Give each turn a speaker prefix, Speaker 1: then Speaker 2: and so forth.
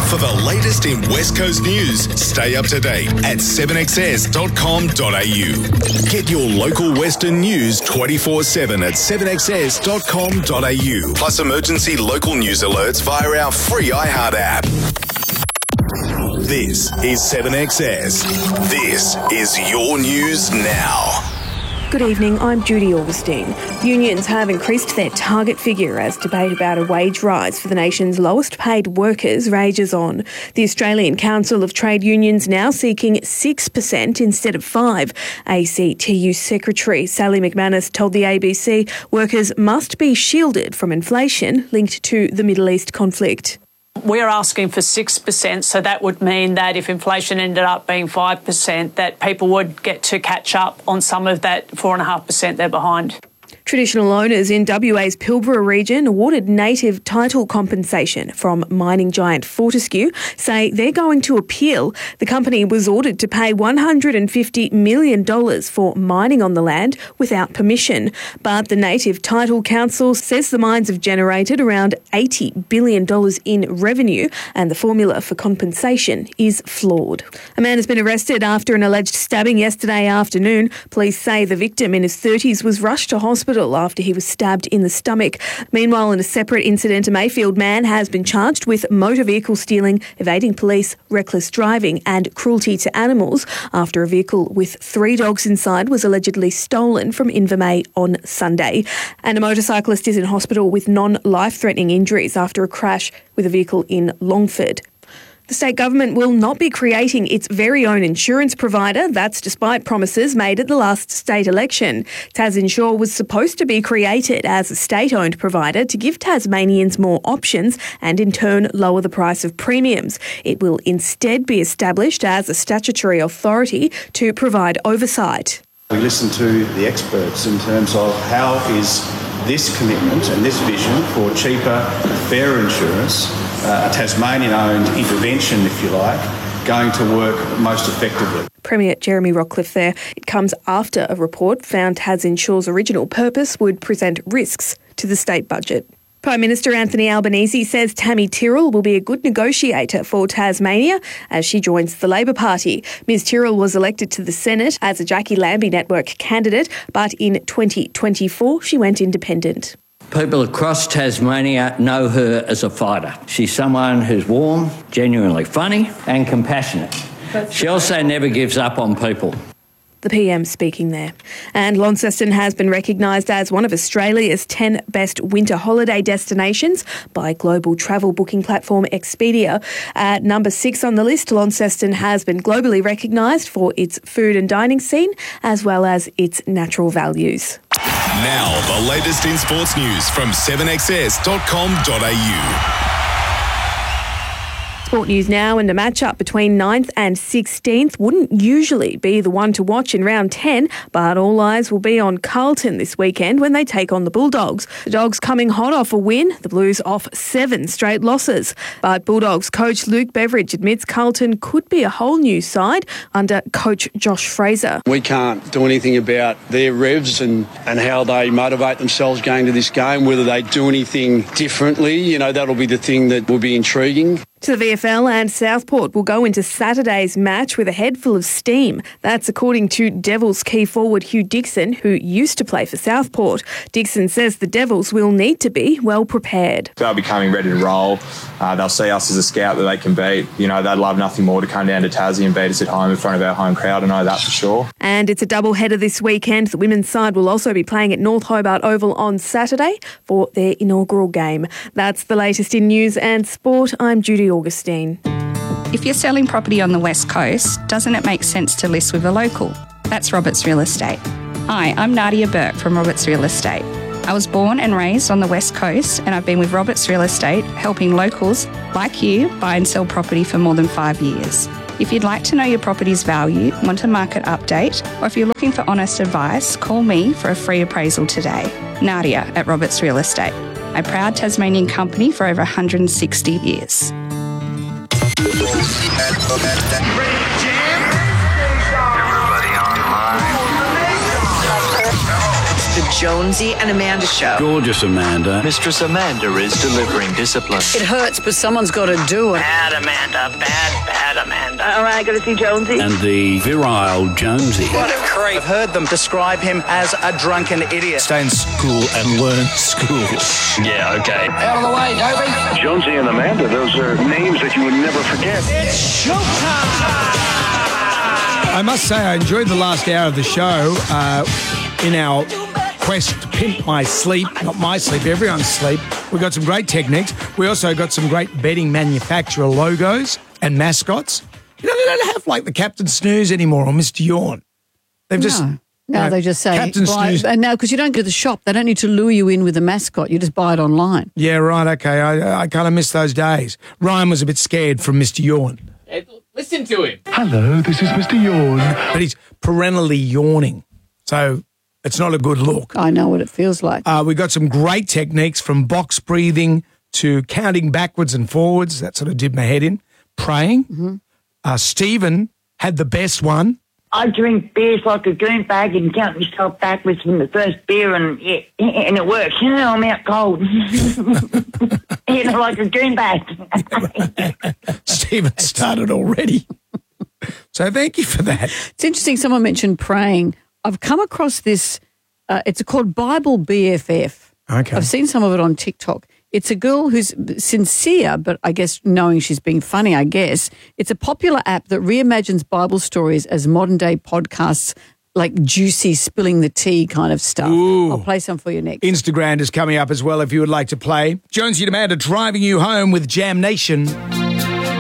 Speaker 1: For the latest in West Coast news, stay up to date at 7XS.com.au. Get your local Western news 24/7 at 7XS.com.au. Plus emergency local news alerts via our free iHeart app. This is 7XS. This is your news now.
Speaker 2: Good evening, I'm Judy Augustine. Unions have increased their target figure as debate about a wage rise for the nation's lowest paid workers rages on. The Australian Council of Trade Unions now seeking 6% instead of 5%. ACTU Secretary Sally McManus told the ABC workers must be shielded from inflation linked to the Middle East conflict.
Speaker 3: We're asking for 6%, so that would mean that if inflation ended up being 5%, that people would get to catch up on some of that 4.5% they're behind.
Speaker 2: Traditional owners in WA's Pilbara region awarded native title compensation from mining giant Fortescue say they're going to appeal. The company was ordered to pay $150 million for mining on the land without permission. But the Native Title Council says the mines have generated around $80 billion in revenue and the formula for compensation is flawed. A man has been arrested after an alleged stabbing yesterday afternoon. Police say the victim in his 30s was rushed to hospital after he was stabbed in the stomach. Meanwhile, in a separate incident, a Mayfield man has been charged with motor vehicle stealing, evading police, reckless driving and cruelty to animals after a vehicle with 3 dogs inside was allegedly stolen from Invermay on Sunday. And a motorcyclist is in hospital with non-life-threatening injuries after a crash with a vehicle in Longford. The state government will not be creating its very own insurance provider. That's despite promises made at the last state election. TasInsure was supposed to be created as a state-owned provider to give Tasmanians more options and in turn lower the price of premiums. It will instead be established as a statutory authority to provide oversight.
Speaker 4: We listen to the experts in terms of how is this commitment and this vision for cheaper, fairer insurance, a Tasmanian-owned intervention, if you like, going to work most effectively.
Speaker 2: Premier Jeremy Rockcliffe there. It comes after a report found TasInsure's original purpose would present risks to the state budget. Prime Minister Anthony Albanese says Tammy Tyrrell will be a good negotiator for Tasmania as she joins the Labor Party. Ms Tyrrell was elected to the Senate as a Jackie Lambie Network candidate, but in 2024 she went independent.
Speaker 5: People across Tasmania know her as a fighter. She's someone who's warm, genuinely funny and compassionate. She also never gives up on people.
Speaker 2: The PM speaking there. And Launceston has been recognised as one of Australia's 10 best winter holiday destinations by global travel booking platform Expedia. At number 6 on the list, Launceston has been globally recognised for its food and dining scene as well as its natural values.
Speaker 1: Now, the latest in sports news from 7XS.com.au.
Speaker 2: Sport news now, and a matchup between 9th and 16th wouldn't usually be the one to watch in round 10, but all eyes will be on Carlton this weekend when they take on the Bulldogs. The Dogs coming hot off a win, the Blues off 7 straight losses. But Bulldogs coach Luke Beveridge admits Carlton could be a whole new side under coach Josh Fraser.
Speaker 6: We can't do anything about their revs and how they motivate themselves going to this game, whether they do anything differently. That'll be the thing that will be intriguing.
Speaker 2: To the VFL, and Southport will go into Saturday's match with a head full of steam. That's according to Devils key forward Hugh Dixon, who used to play for Southport. Dixon says the Devils will need to be well prepared.
Speaker 7: They'll be coming ready to roll. They'll see us as a scout that they can beat. They'd love nothing more to come down to Tassie and beat us at home in front of our home crowd. I know that for sure.
Speaker 2: And it's a double header this weekend. The women's side will also be playing at North Hobart Oval on Saturday for their inaugural game. That's the latest in news and sport. I'm Judy Augustine.
Speaker 8: If you're selling property on the West Coast, doesn't it make sense to list with a local? That's Roberts Real Estate. Hi, I'm Nadia Burke from Roberts Real Estate. I was born and raised on the West Coast, and I've been with Roberts Real Estate helping locals like you buy and sell property for more than 5 years. If you'd like to know your property's value, want a market update, or if you're looking for honest advice, call me for a free appraisal today. Nadia at Roberts Real Estate, a proud Tasmanian company for over 160 years.
Speaker 9: Jonesy and Amanda Show.
Speaker 10: Gorgeous Amanda.
Speaker 11: Mistress Amanda is delivering discipline.
Speaker 9: It hurts, but someone's got to do it.
Speaker 12: Bad Amanda, bad Amanda.
Speaker 9: All right, got to see Jonesy.
Speaker 10: And the virile Jonesy.
Speaker 12: What a creep.
Speaker 13: I've heard them describe him as a drunken idiot.
Speaker 14: Stay in school and learn school.
Speaker 11: Yeah, okay.
Speaker 12: Out of the way, Toby.
Speaker 15: Jonesy and Amanda, those are names that you would never forget.
Speaker 12: It's showtime.
Speaker 16: I must say I enjoyed the last hour of the show in our quest to pimp my sleep, not my sleep, everyone's sleep. We got some great techniques. We also got some great bedding manufacturer logos and mascots. You know, they don't have like the Captain Snooze anymore or Mr. Yawn. They've just...
Speaker 17: No, they just say,
Speaker 16: Captain Snooze.
Speaker 17: And now, because you don't go to the shop, they don't need to lure you in with a mascot. You just buy it online.
Speaker 16: Yeah, right, okay. I kind of miss those days. Ryan was a bit scared from Mr. Yawn.
Speaker 18: Listen to him.
Speaker 15: Hello, this is Mr. Yawn.
Speaker 16: But he's perennially yawning, so it's not a good look.
Speaker 17: I know what it feels like.
Speaker 16: We got some great techniques from box breathing to counting backwards and forwards. That sort of did my head in. Praying.
Speaker 17: Mm-hmm.
Speaker 16: Stephen had the best one.
Speaker 19: I drink beers like a goonbag and count myself backwards from the first beer, and it works. You know, I'm out cold. You know, like a goonbag.
Speaker 16: Stephen started already. So thank you for that.
Speaker 17: It's interesting. Someone mentioned praying. I've come across this. It's called Bible BFF.
Speaker 16: Okay.
Speaker 17: I've seen some of it on TikTok. It's a girl who's sincere, but I guess knowing she's being funny, I guess. It's a popular app that reimagines Bible stories as modern-day podcasts, like juicy, spilling the tea kind of stuff.
Speaker 16: Ooh.
Speaker 17: I'll play some for you next.
Speaker 16: Instagram is coming up as well if you would like to play. Jonesy and Amanda driving you home with Jam Nation.